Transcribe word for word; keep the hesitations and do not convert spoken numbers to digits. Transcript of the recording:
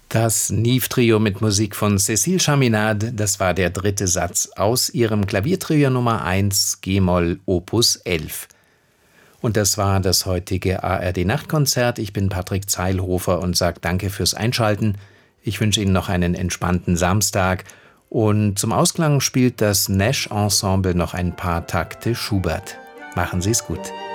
Das Nive-Trio mit Musik von Cécile Chaminade, das war der dritte Satz aus ihrem Klaviertrio Nummer eins G-Moll Opus elf. Und das war das heutige A R D-Nachtkonzert. Ich bin Patrick Zeilhofer und sage danke fürs Einschalten. Ich wünsche Ihnen noch einen entspannten Samstag. Und zum Ausklang spielt das Nash Ensemble noch ein paar Takte Schubert. Machen Sie es gut.